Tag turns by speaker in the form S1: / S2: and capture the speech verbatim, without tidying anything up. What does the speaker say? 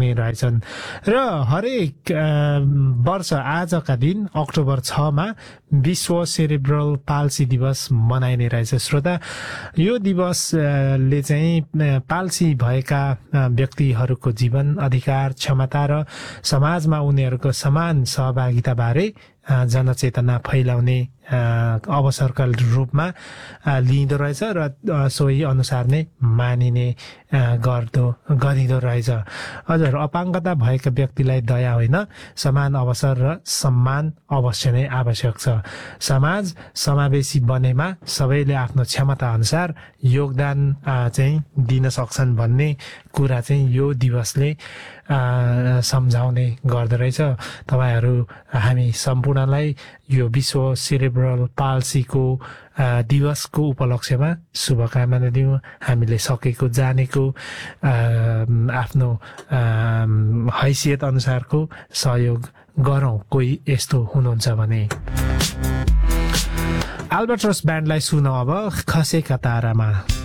S1: सक्ने रहेछन् र हरेक वर्ष आजका दिन अक्टोबर छमा विश्व सेरेब्रल पाल्सी दिवस मनाइने रहेछ। श्रोता, यो दिवसले चाहिँ पाल्सी भएका व्यक्तिहरूको जीवन, अधिकार, क्षमता र समाजमा उनीहरूको समान सहभागिताबारे जनचेतना फैलाउने अवसरका रूपमा लिइँदो रहेछ र सोही अनुसार नै मानिने गर्दो गरिँदो रहेछ। हजुर, अपाङ्गता भएका व्यक्तिलाई दया होइन, समान अवसर र सम्मान अवश्य नै आवश्यक छ। समाज समावेशी बनेमा सबैले आफ्नो क्षमता अनुसार योगदान चाहिँ दिन सक्छन् भन्ने कुरा चाहिँ यो दिवसले सम्झाउने गर्दो रहेछ। तपाईहरू हामी सम्पूर्णलाई यो विश्व सेरेब्रल पाल्सीको दिवसको उपलक्ष्यमा शुभकामना दिउँ। हामीले सकेको जानेको आफ्नो हैसियत अनुसारको सहयोग गरौँ। कोही यस्तो हुनुहुन्छ भने अल्बाट्रस ब्यान्डलाई सुनौ अब खसेका तारामा।